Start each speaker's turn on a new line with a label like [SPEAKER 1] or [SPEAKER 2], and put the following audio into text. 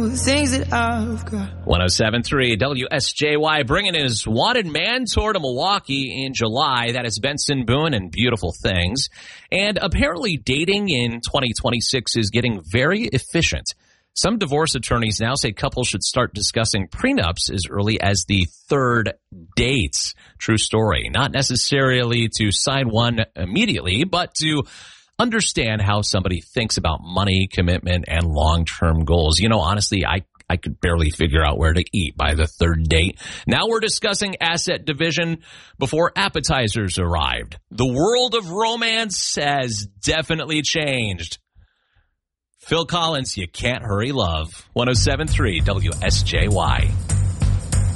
[SPEAKER 1] the things that I've got.
[SPEAKER 2] 107.3 WSJY bringing his wanted man tour to Milwaukee in July. That is Benson Boone and Beautiful Things. And apparently dating in 2026 is getting very efficient. Some divorce attorneys now say couples should start discussing prenups as early as the third date. True story. Not necessarily to sign one immediately, but to understand how somebody thinks about money, commitment, and long-term goals. You know, honestly, I could barely figure out where to eat by the third date. Now we're discussing asset division before appetizers arrived. The world of romance has definitely changed. Phil Collins, You Can't Hurry Love. 107.3 WSJY.